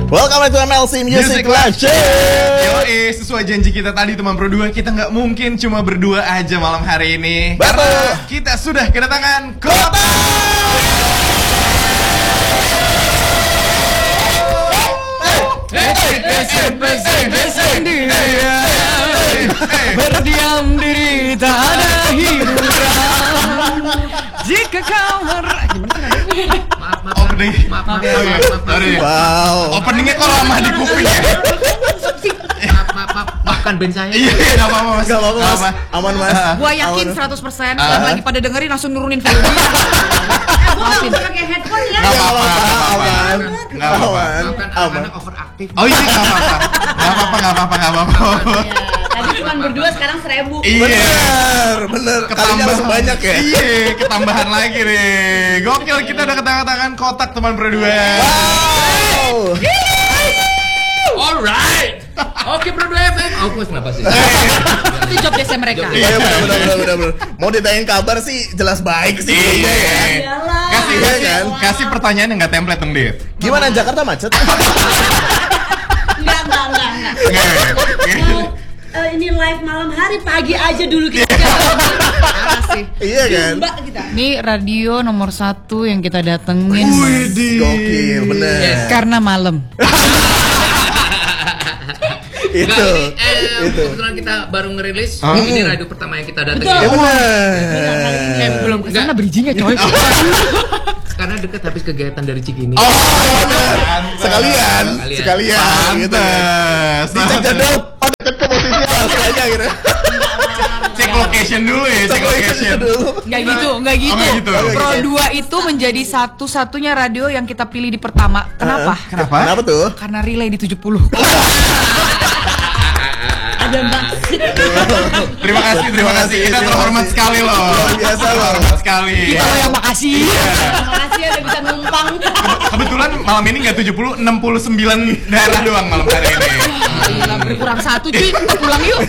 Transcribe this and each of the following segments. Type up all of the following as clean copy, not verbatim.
Welcome back to MLC Music Live Show. Yoi, sesuai janji kita tadi teman Pro 2, kita nggak mungkin cuma berdua aja malam hari ini. Betul. Karena kita sudah kedatangan Kota. Berdiam diri tak ada hiburan. Jika kau Maaf. Wow. Openingnya kok lama di kuping ya? Maafkan band saya. Iya, nggak apa-apa mas. Gak apa-apa mas. Aman mas. gua yakin 100% yang lagi pada dengerin langsung nurunin volume. Gua nggak usah pakai headphone ya. Nggak apa-apa. Aman. Nggak apa-apa. Maafkan Aman. anak-anak overaktif. Oh iya, nggak apa-apa. Tadi cuma berdua, sekarang 1000. Iya. Bener. Kalinya langsung banyak ya. Iya, ketambahan lagi nih. Gokil, kita udah ketangan kotak teman Pro 2. Wow. Alright. Oke, Pro 2 FM. Aku kenapa sih? Itu job desk mereka. Iya bener. Mau ditanyain kabar sih jelas baik sih. Iya. Iyalah. Kasih pertanyaan yang nggak template dong, Dit. Gimana Jakarta macet? Enggak. Ini live malam hari, pagi aja dulu kita. Parah sih. Iya kan? Mbak kita. Ini radio nomor 1 yang kita datengin. Gokil bener. Karena malam. Itu. Kebetulan kita baru ngerilis. Ini radio pertama yang kita datengin. Ya bener. Belum kesana bridgingnya coy. Karena deket habis kegiatan dari Cikini. Oh bener. Sekalian gitu. Pantes. Dicek jadwal. Oh deket ke posisi langsung aja gitu. Cek location dulu ya, cek location. Nggak gitu. nggak gitu. Pro 2 itu menjadi satu-satunya radio yang kita pilih di pertama. Kenapa? Kenapa tuh? Karena relay di 70. Ada Mbak. Terima kasih. Kita terhormat sekali loh. Luar biasa loh. Terhormat sekali. Kita yang makasih. Terima kasih udah bisa numpang. Kebetulan malam ini nggak 70, 69 daerah doang malam hari ini. Gila, berkurang 1 cuy. Pulang yuk.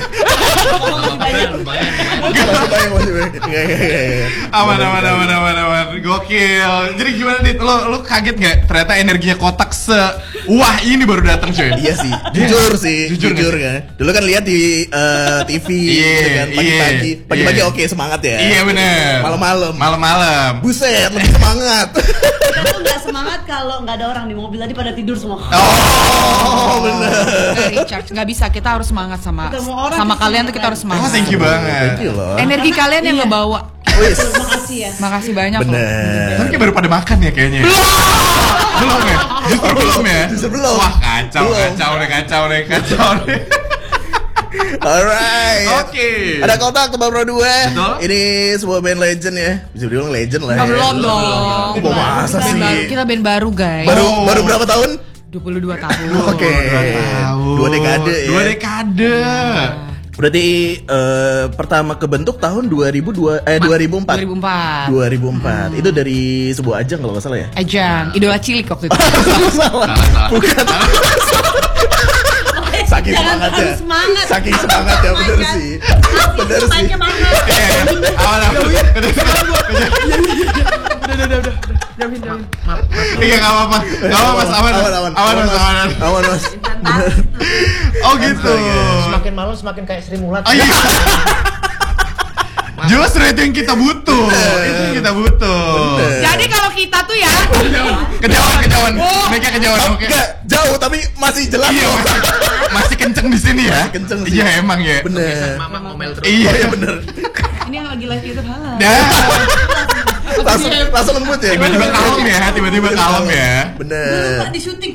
Masih banyak. Iya. Aman. Gokil. Jadi gimana Dit? Lo kaget nggak? Ternyata energinya kotak wah ini baru datang cuy. Iya sih, jujur kan. Dulu kan lihat di TV gitu kan, pagi-pagi oke semangat ya. Iya bener. Malam-malam. Buset, lebih semangat. Kita tuh nggak semangat kalau nggak ada orang di mobil, tadi pada tidur semua. Oh, bener. Recharge nggak bisa, kita harus semangat sama kalian tuh, kita harus Oh, semangat. thank you banget. Thank you loh. Energi kalian yang ngebawa. Terima kasih ya. Makasih banyak loh. Bener. Tapi kayak baru pada makan ya kayaknya. Belum ya? Justru belum ya? Justru belum. Wah kacau nih. Alright. Oke. Ada kotak Tebak Pro 2. Betul. Ini sebuah band legend ya. Bisa dibilang legend lah ya. Belum dong. Oh, masa Band sih? baru, kita band baru guys. Baru berapa tahun? 22 tahun. Oke. 2 dekade ya. 2 dekade. Berarti pertama kebentuk tahun 2004. 2004. Itu dari sebuah ajang kalau nggak salah ya. Ajang idola cilik waktu itu. Salah. Bukan. Saking Jangan semangatnya. terlalu semangat. Saking semangatnya bener sih. Bener sih. Banyak banget. Iya nggak apa-apa. Mas, aman. Aman mas. Oh gitu. Semakin malam semakin kayak Sri Mulat. Oh iya. Justru itu yang kita butuh. Jadi kalau kita tuh ya Kejauhan. Mereka kejauhan. Oke. Enggak jauh tapi masih jelas. Iya, masih kenceng di sini ya. Masih kenceng sih. Iya emang ya. Bener. Mama ngomel terus. Iya Bener. ini yang lagi live itu halal. Langsung lembut ya. Tiba-tiba kalem ya. Bener. Mbak di syuting.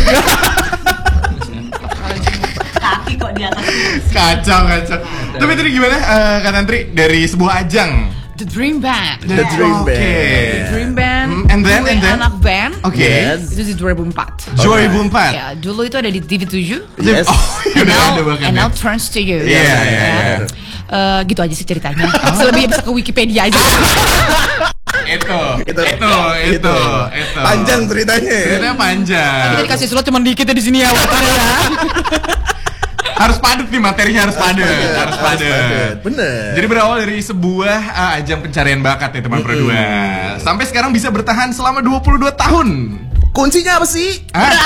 Kaki kok di atas. Kacau. Tapi tadi gimana Kak Tantri dari sebuah ajang? The Dream Band. The Dream Band. The Dream Band. And then? Anak band. Oke. Yes. Itu di 2004. 2004. Ya, dulu itu ada di TV7. Yes. Oh, udah ada bahkan. And ya. now turns to you. Iya. Gitu aja sih ceritanya. Selebihnya bisa ke Wikipedia aja. Itu. Panjang ceritanya ya. Ceritanya panjang. Kita dikasih slot cuma dikit ya di sini ya. Harus padat nih materinya, harus padat. Bener. Jadi berawal dari sebuah ajang pencarian bakat nih teman Pro 2. Sampai sekarang bisa bertahan selama 22 tahun. Kuncinya apa sih?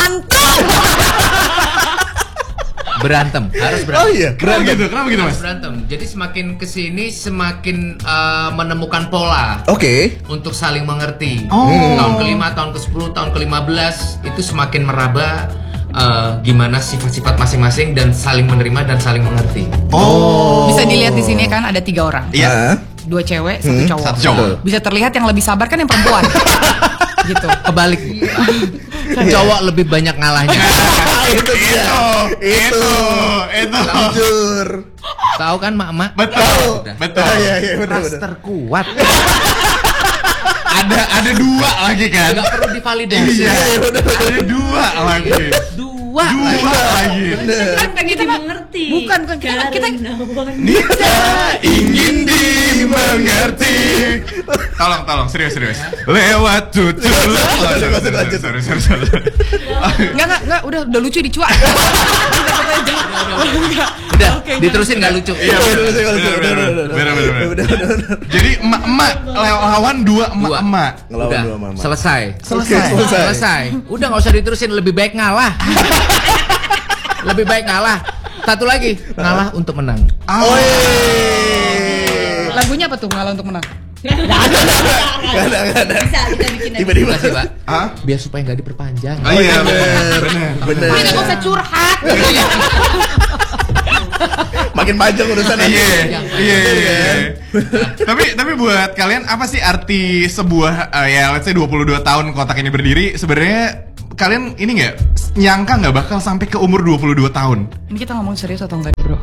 Berantem, harus berantem. Oh iya, Kenapa gitu? Kenapa gitu, Mas? Berantem. Jadi semakin kesini semakin menemukan pola Oke. untuk saling mengerti. Oh. Tahun ke-5, tahun ke-10, tahun ke-15 itu semakin meraba gimana sifat-sifat masing-masing dan saling menerima dan saling mengerti. Oh. Bisa dilihat di sini kan ada 3 orang. Iya. 2 cewek, 1 cowok. Satu cowok. Bisa terlihat yang lebih sabar kan yang perempuan. Gitu. Kebalik. Cowok lebih banyak ngalahnya. Itu dia. Itu. Jujur. Tahu kan mak-mak? Betul. Udah. Betul. Iya, benar. Ras terkuat. Ada 2 lagi kan? Nggak perlu divalidasi. Iya. Ada 2 lagi. Dua. 2 lagi. Kan pengen dimengerti. Bukan, kita Nita ingin dimengerti. Tolong, serius. Lewat tutur. Lanjut. Sorry. Enggak, udah lucu dicuak. Udah, diterusin nggak lucu. Iya, bener. Jadi emak-emak lawan 2 emak-emak. Ngelawan Udah, 2 mama. selesai. Udah nggak usah diterusin, lebih baik ngalah. Lebih baik ngalah. Satu lagi, ngalah untuk menang. Lagunya apa tuh ngalah untuk menang? Gak ada. Bisa kita bikin aja. Tiba-tiba. Kasih, Pak. Hah? Biar supaya nggak diperpanjang. Oh iya, bener. Ini nggak usah curhat. Makin panjang urusan aja. Iya. Tapi buat kalian apa sih arti sebuah ya let's say 22 tahun kotak ini berdiri, sebenarnya kalian ini nggak nyangka nggak bakal sampai ke umur 22 tahun? Ini kita ngomong serius atau enggak, Bro?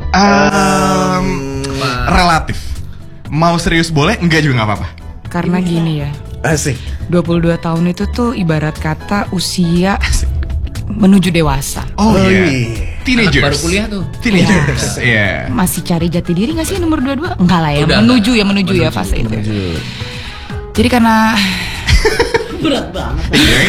Relatif. Mau serius boleh, enggak juga nggak apa-apa. Karena gini ya. Asik. 22 tahun itu tuh ibarat kata usia menuju dewasa. Oh iya. Teenagers. Anak baru kuliah tuh. Teenagers. Iya. Masih cari jati diri gak sih nomor 22? Enggak lah ya, Udah, menuju ya fase itu. Jadi karena Berat banget.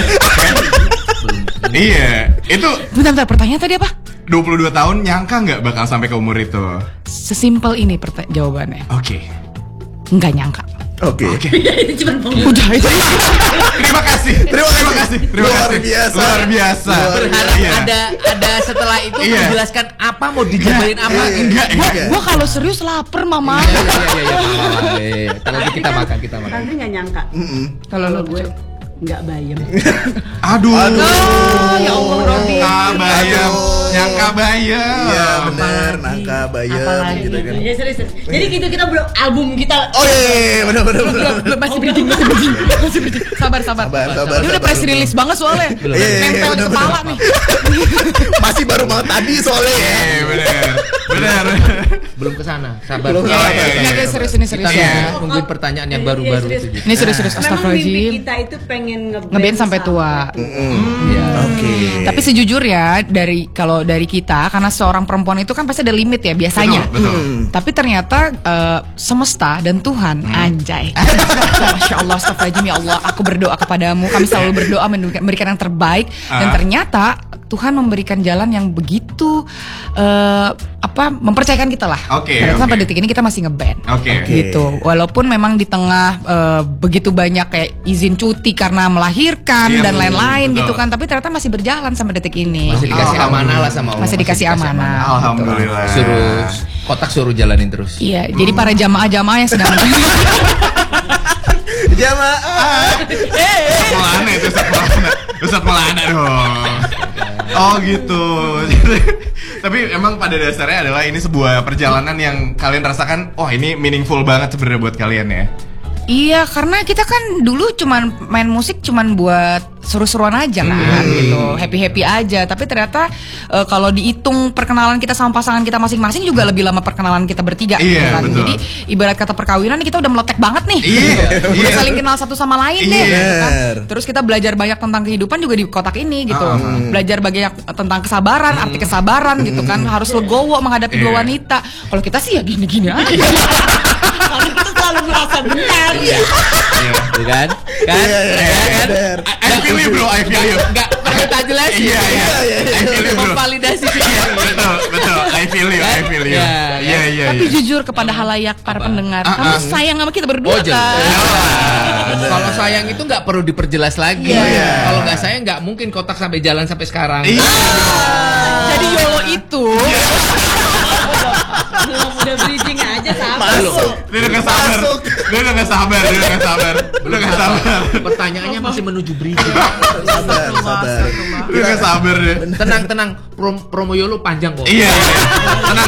Iya. Itu bentar, pertanyaan tadi apa? 22 tahun nyangka nggak bakal sampai ke umur itu? Sesimpel ini jawabannya. Oke. Enggak nyangka. Oke. Ini cuma Udah itu. Terima kasih. Luar biasa. Berharap Iya. ada setelah itu Iya. menjelaskan apa, mau dijabarin apa. Enggak. Gua kalau serius lapar, Mama. Iya. Nanti kita makan. Sandri nggak nyangka. Kalau lo gue nggak bayam. Aduh. ya Allah, Robi. Nyangka bayam. Iya benar, nangka bayam Apalagi gitu gitu. kan. Ya serius. Jadi gitu kita belum album kita. Oh iya, benar. Masih breathing. Sabar. Ini udah press release banget soalnya. Nempel di kepala nih. Masih baru banget tadi soalnya ya. Benar. Belum kesana, sabar. Enggak, serius ini serius Kita ya. nungguin pertanyaan yang baru-baru itu. Ini serius Memang mimpi astagfirullahaladzim. kita itu pengen Ngeband sampai tua. Oke. Tapi sejujurnya kalau dari kita, karena seorang perempuan itu kan pasti ada limit ya biasanya. Betul. Tapi ternyata semesta dan Tuhan anjay. Masya Allah, astagfirullahaladzim, ya Allah, aku berdoa kepadamu. Kami selalu berdoa memberikan yang terbaik. Dan ternyata Tuhan memberikan jalan yang begitu mempercayakan kita lah. Oke. Sampai detik ini kita masih ngeband. Oke. Gitu. Walaupun memang di tengah begitu banyak kayak izin cuti karena melahirkan Iya, dan lain-lain betul. gitu kan, tapi ternyata masih berjalan sampai detik ini. Masih dikasih amanah lah sama Allah. Masih dikasih amanah. Alhamdulillah. Suruh jalanin terus. Iya, jadi para jamaah-jamaah yang sedang Jamaah. Melana itu Ustadz Melana dong. Oh gitu. Tapi emang pada dasarnya adalah ini sebuah perjalanan yang kalian rasakan, oh ini meaningful banget sebenarnya buat kalian ya. Iya, karena kita kan dulu cuman main musik cuman buat seru-seruan aja kan gitu, happy-happy aja. Tapi ternyata kalau dihitung perkenalan kita sama pasangan kita masing-masing juga lebih lama perkenalan kita bertiga gitu Iya, kan. betul. Jadi ibarat kata perkawinan kita udah meletek banget nih. Iya, Udah iya. saling kenal satu sama lain deh Iya. gitu kan. Terus kita belajar banyak tentang kehidupan juga di kotak ini gitu. Belajar banyak tentang kesabaran, arti kesabaran gitu kan. Harus legowo menghadapi dua Iya. wanita. Kalau kita sih ya gini-gini aja. Karena kita selalu merasa benar. Iya. Kan? Benar. I feel you bro, I feel you. Enggak perlu tak jelasin. Iya. I feel you bro. Memvalidasi sih. Betul. I feel you. Iya. Tapi jujur kepada halayak para pendengar, kamu sayang sama kita berdua Oh, kan? Kalau sayang itu nggak perlu diperjelas lagi. Kalau nggak sayang nggak mungkin kotak sampai jalan sampai sekarang. Jadi YOLO itu Udah bridging aja sama. Dia udah gak sabar. Pertanyaannya masih menuju bridging. Sabar. Dia gak sabar deh. Tenang. Promo YOLO panjang kok. Iya. Tenang.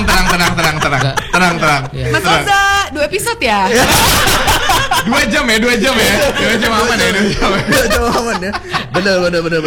Mas Oza 2 episode ya? 2 jam ya. 2 jam aman ya. 2 jam. Jauh aman ya. Benar.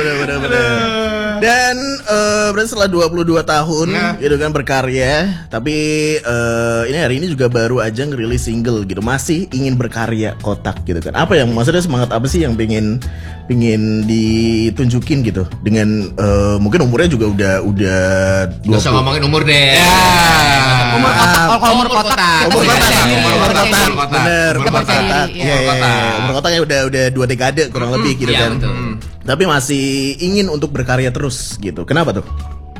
Dan berarti setelah 22 tahun gitu kan berkarya, tapi ini hari ini juga baru aja ngerilis single gitu. Masih ingin berkarya Kotak gitu kan. Apa yang maksudnya semangat apa sih yang pengen ditunjukin gitu dengan mungkin umurnya juga udah 20. Nggak usah ngomongin umur deh. Umur kotak. Umur kotak. Bener. Kita percaya diri, Umur kotak ya udah 2 dekade kurang lebih gitu kan. Betul. Tapi masih ingin untuk berkarya terus gitu. Kenapa tuh?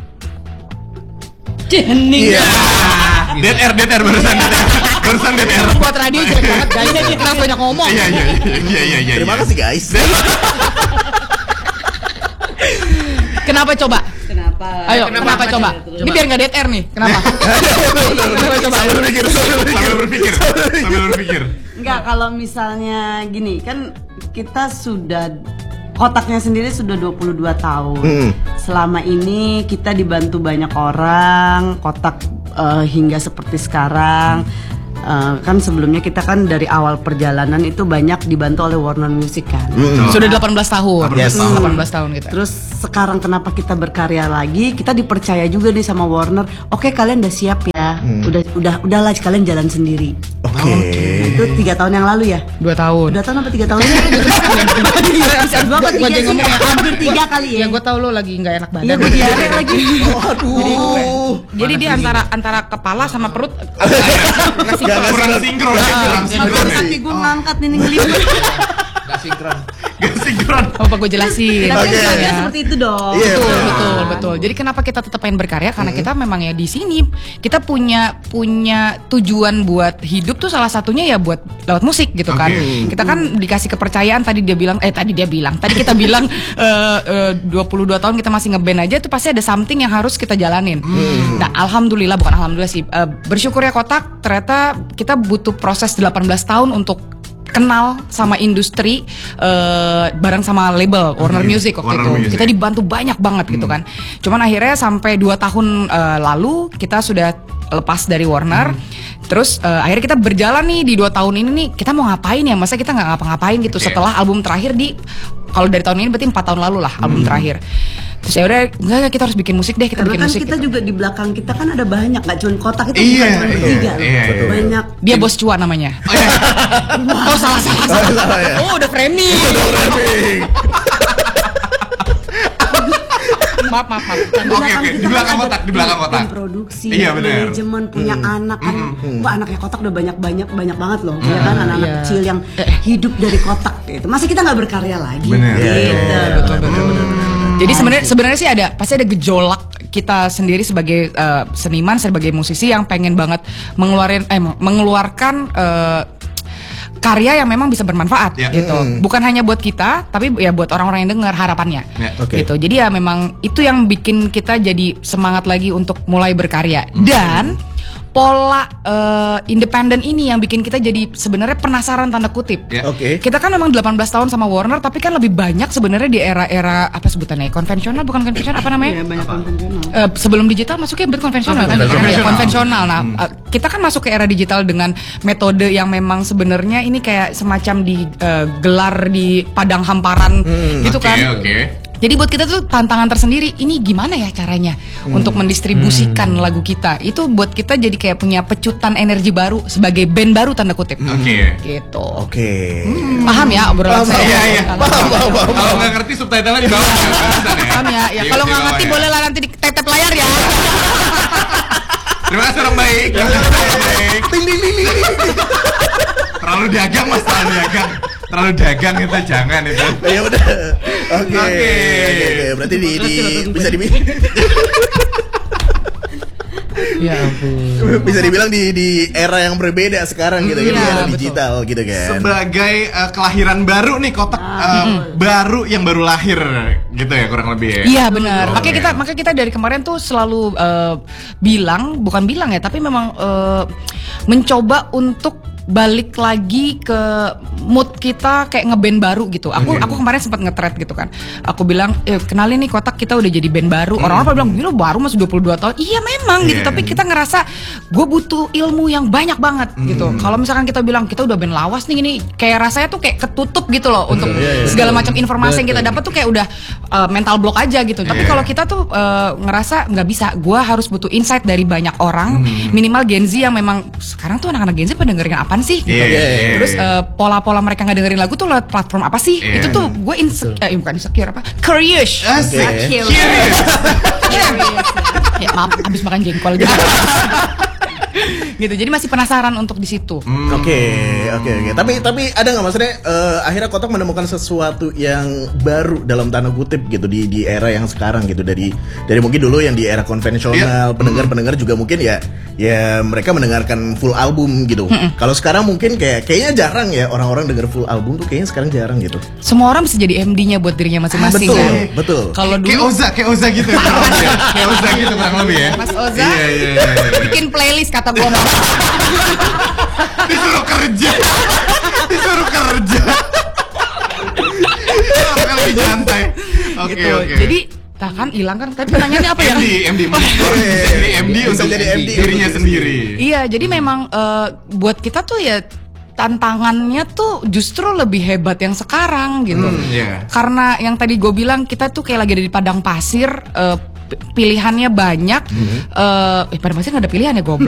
Jening. Dead air barusan dead air. Buat radio jelek banget guys. Kita banyak ngomong. Iya. Terima kasih guys. Kenapa coba? Kenapa? Ayo, kenapa coba? Ini biar nggak dead air nih. Kenapa? Coba. Sambil berpikir. Enggak, kalau misalnya gini, kan kita sudah Kotaknya sendiri sudah 22 tahun. Selama ini kita dibantu banyak orang, Kotak hingga seperti sekarang. Kan sebelumnya kita kan dari awal perjalanan itu banyak dibantu oleh Warner Music kan. Sudah 18 tahun. 18 tahun kita. Terus sekarang kenapa kita berkarya lagi? Kita dipercaya juga nih sama Warner. Oke, kalian udah siap ya. Udahlah kalian jalan sendiri. Oke. Itu 3 tahun yang lalu ya? 2 tahun. 2 tahun apa 3 tahun? Bisa banget Gua iya sih. ngomong ya. Hampir 3 kali ya. Ya gue tau lo lagi nggak enak badan. Iya, gue diare lagi. Waduh. Jadi dia antara kepala sama perut Kurang sinkron. Kaki gue ngangkat ini ngelipet. Gak sinkron. apa gue jelasin. Tapi Oke. kerja seperti itu dong. Iya, Betul. Jadi kenapa kita tetap pengen berkarya? Karena kita memang ya di sini kita punya tujuan buat hidup tuh salah satunya ya buat lewat musik gitu kan. Kita kan dikasih kepercayaan tadi kita bilang 22 tahun kita masih ngeband aja tuh pasti ada something yang harus kita jalanin. Nah, bukan alhamdulillah sih. Bersyukur ya Kotak, ternyata kita butuh proses 18 tahun untuk kenal sama industri bareng sama label Warner Music waktu itu. Kita dibantu banyak banget gitu kan. Cuman akhirnya sampai 2 tahun lalu kita sudah lepas dari Warner. Terus akhirnya kita berjalan nih di 2 tahun ini nih kita mau ngapain ya? Masa kita nggak ngapa-ngapain gitu setelah album terakhir kalau dari tahun ini berarti 4 tahun lalu lah album terakhir. Terus ya udah enggak kita harus bikin musik deh, kita Karena bikin kan musik. kita gitu. juga di belakang kita kan ada banyak, nggak cuma Kotak itu Iya, bukan cuma bertiga loh. Banyak. Dia bos cuan namanya. Oh salah. Salah ya. Oh udah framing. Maaf. Oke. Di belakang Kotak. Tim produksi, Iya, bener. manajemen, punya anak kan. Wah, anaknya Kotak udah banyak banget loh. Ya kan anak-anak kecil yang hidup dari Kotak gitu. Masih kita nggak berkarya lagi. Bener. Gitu. Betul. Jadi sebenarnya sih pasti ada gejolak kita sendiri sebagai seniman, sebagai musisi yang pengen banget mengeluarkan karya yang memang bisa bermanfaat gitu. Bukan hanya buat kita, tapi ya buat orang-orang yang dengar harapannya. Gitu. Jadi ya memang itu yang bikin kita jadi semangat lagi untuk mulai berkarya. Dan pola independen ini yang bikin kita jadi sebenarnya penasaran tanda kutip. Oke. Kita kan memang 18 tahun sama Warner, tapi kan lebih banyak sebenarnya di era-era apa sebutannya? Konvensional, bukan konvensional apa namanya? Iya, banyak konvensional. Sebelum digital masuknya konvensional kan? Ya, konvensional. Nah, kita kan masuk ke era digital dengan metode yang memang sebenarnya ini kayak semacam digelar di padang hamparan gitu kan. Oke. Jadi buat kita tuh tantangan tersendiri. Ini gimana ya caranya untuk mendistribusikan lagu kita? Itu buat kita jadi kayak punya pecutan energi baru sebagai band baru tanda kutip. Oke. Gitu. Oke. Paham ya obrolan saya? Iya. Paham. Kalau nggak ngerti subtitlenya di bawah. Paham ya? Ya kalau nggak ngerti boleh lah nanti di tap layar ya. Terima kasih orang baik. Terlalu dagang mas, terlalu dagang itu jangan itu. Ya udah. Oke. Berarti bisa Ya ampun. Bisa dibilang di era yang berbeda sekarang gitu kan, di era digital gitu kan. Sebagai kelahiran baru nih, kotak baru yang baru lahir gitu ya kurang lebih ya. Iya benar. Oke. Makanya kita dari kemarin tuh selalu bukan bilang ya, tapi memang mencoba untuk balik lagi ke mood kita kayak ngeband baru gitu. Aku kemarin sempat nge-thread gitu kan. Aku bilang, kenalin nih Kotak, kita udah jadi band baru. Orang-orang bilang, gila baru masih 22 tahun. Iya memang gitu, tapi kita ngerasa gue butuh ilmu yang banyak banget gitu. Kalau misalkan kita bilang kita udah band lawas nih, ini kayak rasanya tuh kayak ketutup gitu loh untuk segala macam informasi yang kita dapat tuh kayak udah mental block aja gitu. Tapi kalau kita tuh ngerasa nggak bisa, gue harus butuh insight dari banyak orang, minimal Gen Z yang memang sekarang tuh anak-anak Gen Z pada dengerin apaan sih gitu. Terus pola-pola mereka nggak dengerin lagu tuh lewat platform apa sih? Itu tuh gue bukan insecure apa? Curious. Ya maaf, habis makan jengkol gitu. Gitu, jadi masih penasaran untuk di situ. Oke. Tapi ada nggak maksudnya akhirnya Kotak menemukan sesuatu yang baru dalam tanda kutip gitu di era yang sekarang gitu, dari mungkin dulu yang di era konvensional pendengar juga mungkin ya mereka mendengarkan full album gitu. Kalau sekarang mungkin kayaknya jarang ya orang-orang denger full album tuh, kayaknya sekarang jarang gitu. Semua orang bisa jadi MD-nya buat dirinya masing-masing. Betul. Kalau Kayak dulu Oza gitu ya. Kayak Oza gitu kurang lebih ya. Mas Oza Iya. bikin playlist kata gue. Disuruh kerja. Lebih santai. Oke. Jadi kan hilang kan, tapi pertanyaannya apa ya? MD untuk jadi MD dirinya sendiri. Iya, jadi memang buat kita tuh ya tantangannya tuh justru lebih hebat yang sekarang gitu. Karena yang tadi gue bilang, kita tuh kayak lagi ada di padang pasir, pilihannya banyak. Padang pasir nggak ada pilihan ya, goblok.